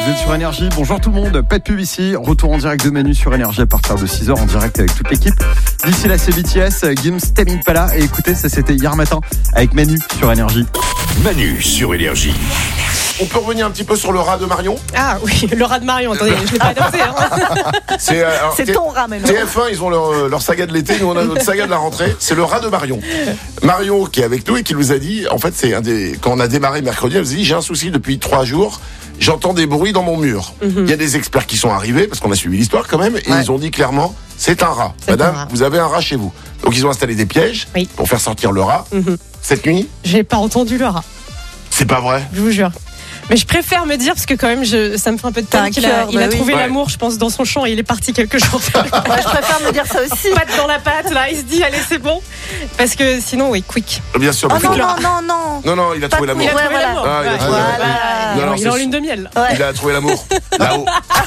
Vous êtes sur Énergie. Bonjour tout le monde. Pas de pub ici. Retour en direct de Manu sur Énergie à partir de 6h en direct avec toute l'équipe. D'ici là, c'est BTS, Gims, Tame Impala. Et écoutez, ça c'était hier matin avec Manu sur Énergie. Manu sur Énergie. On peut revenir un petit peu sur le rat de Marion. Ah oui, le rat de Marion. Attendez, je l'ai pas noté. C'est ton rat maintenant. TF1, ils ont leur saga de l'été. Nous, on a notre saga de la rentrée. C'est le rat de Marion. Marion qui est avec nous et qui nous a dit, en fait, quand on a démarré mercredi, elle nous a dit, j'ai un souci depuis 3 jours. J'entends des bruits dans mon mur. Il y a des experts qui sont arrivés, parce qu'on a suivi l'histoire quand même, et ils ont dit clairement, c'est un rat. Madame, vous avez un rat chez vous. Donc ils ont installé des pièges pour faire sortir le rat. Cette nuit, j'ai pas entendu le rat. c'est pas vrai. Je vous jure. Mais je préfère me dire, parce que quand même, ça me fait un peu de peine qu'il a trouvé l'amour, je pense, dans son champ et il est parti quelques jours. Ouais, je préfère me dire ça aussi. Patte dans la patte, là, il se dit, allez, c'est bon. Parce que sinon, oui, quick. Bien sûr. Oh mais non, il a trouvé l'amour. Il a trouvé l'amour. Ah, il a trouvé l'amour. Non, il est en lune de miel. Ouais. Il a trouvé l'amour. Là-haut.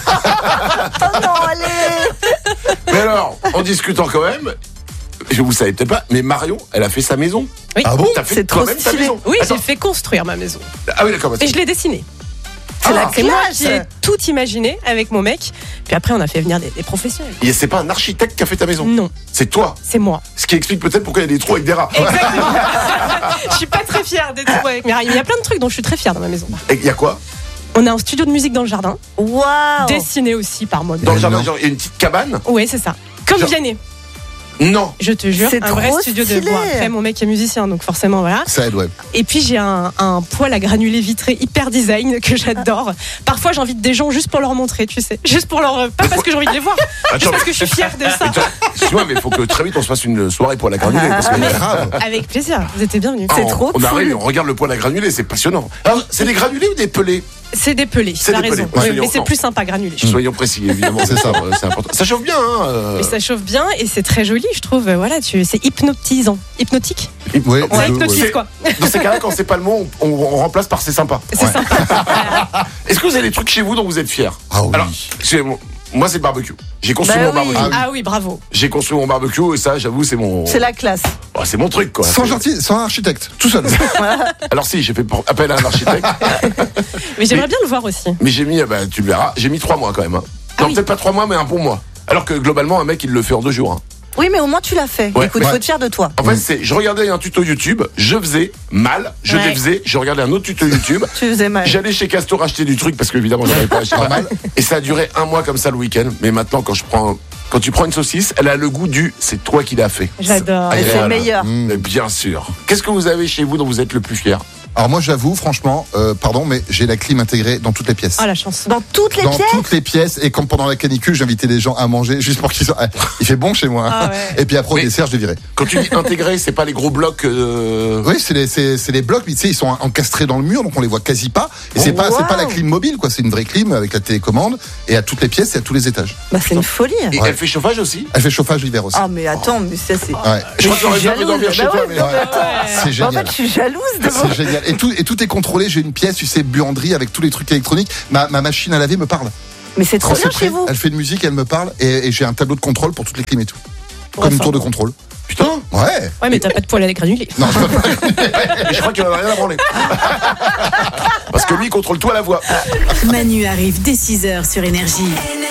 Oh non, allez. Mais alors, en discutant quand même, vous savez peut-être pas, mais Marion, elle a fait sa maison. Oui. Ah bon? T'as fait C'est toi trop même ta stylé. maison. Oui, Attends. j'ai fait construire ma maison. Ah oui, d'accord. Et je l'ai dessinée. C'est la C'est moi classe. qui ai tout imaginé avec mon mec. Puis après, on a fait venir des professionnels. Et c'est pas un architecte qui a fait ta maison. Non, C'est toi. c'est moi. Ce qui explique peut-être pourquoi il y a des trous avec des rats. Exactement. Je suis pas très fière d'être avec mes rats. Il y a plein de trucs dont je suis très fière dans ma maison. Et il y a quoi On a un studio de musique dans le jardin, Waouh. dessiné aussi par moi. dans le jardin? Genre, il y a une petite cabane. Oui, c'est ça. Comme Genre- Vianney, Non. je te jure, C'est un vrai trop studio stylé. de bois. Après, mon mec est musicien, donc forcément, voilà. Ça aide, ouais. Et puis j'ai un poêle à granulés vitré hyper design que j'adore. Parfois j'invite des gens juste pour leur montrer, tu sais. Juste pour leur... Pas parce que j'ai envie de les voir, juste parce que je suis fière de ça. Excuse-moi, mais il faut que très vite on se fasse une soirée poêle à granulés. Parce que grave. Avec plaisir, vous êtes bienvenus. C'est trop On cool. arrive, on regarde le poêle à granulés, c'est passionnant. Alors, c'est des granulés ou des pelés? C'est des pelés, C'est t'as des pelés. raison. Ouais, Oui, mais c'est non. plus sympa granulé. Soyons précis, évidemment, c'est ça, c'est important. Ça chauffe bien, hein. Et ça chauffe bien et c'est très joli, je trouve. Voilà, c'est hypnotisant. Hypnotique. Ouais, Ça hypnotise, ouais. quoi. Dans ces cas-là, quand c'est pas le mot, on remplace par c'est sympa. C'est sympa. Est-ce que vous avez des trucs chez vous dont vous êtes fiers? Ah oui. Alors, moi, c'est le barbecue. J'ai construit Bah mon oui. barbecue. Ah oui, bravo. J'ai construit mon barbecue et ça, j'avoue, c'est mon. C'est la classe. Oh, c'est mon truc, quoi. Sans architecte, tout seul. Alors si, j'ai fait appel à un architecte, Mais j'aimerais bien le voir aussi. mais j'ai mis, tu le verras, j'ai mis 3 mois quand même. Hein. Ah Non, oui. peut-être pas 3 mois, mais un bon mois. Alors que globalement, un mec, il le fait en 2 jours. Hein. Oui, mais au moins tu l'as fait. Ouais. Écoute, faut être fier de toi. En fait, je regardais un tuto YouTube, je faisais mal, je Ouais. défaisais, je regardais un autre tuto YouTube. Tu faisais mal. J'allais chez Castor acheter du truc parce que évidemment j'avais pas acheté pas mal. Et ça a duré 1 mois comme ça le week-end. Mais maintenant quand tu prends une saucisse, elle a le goût c'est toi qui l'as fait. J'adore. Et c'est Voilà. meilleur. Mais bien sûr. Qu'est-ce que vous avez chez vous dont vous êtes le plus fier? Alors moi, j'avoue, franchement, pardon, mais j'ai la clim intégrée dans toutes les pièces. Ah la chance. Dans toutes les Dans pièces. toutes les pièces, et comme pendant la canicule, j'invitais les gens à manger juste pour qu'ils soient... Il fait bon chez moi. Ah ouais. Et puis après, au Mais- dessert, je les virais. Quand tu dis intégré, c'est pas les gros blocs. Oui, c'est les blocs, mais tu sais, ils sont encastrés dans le mur, donc on les voit quasi pas. Et c'est pas la clim mobile, quoi. C'est une vraie clim avec la télécommande, et à toutes les pièces et à tous les étages. Bah, c'est une folie. Et Ouais. elle fait chauffage aussi? Elle fait chauffage l'hiver aussi. Ah, mais attends, mais ça c'est. Ouais. Je crois que j'aurais bien envie de dormir chez Bah toi, ouais, mais. non, mais attends. C'est Bah, en génial. fait, je suis jalouse de vous. C'est génial. Et tout est contrôlé. J'ai une pièce, tu sais, buanderie avec tous les trucs électroniques. Ma machine à laver me parle. Mais c'est trop Quand c'est bien prêt, chez vous. elle fait de musique, elle me parle, et j'ai un tableau de contrôle pour toutes les clims et tout. Comme une Enfin, tour de contrôle. Putain! Ouais. Ouais, mais t'as pas de poêle à granulés. Non, je peux pas. Mais je crois qu'il en a rien à branler. Parce que lui, il contrôle tout à la voix. Manu arrive dès 6h sur Énergie.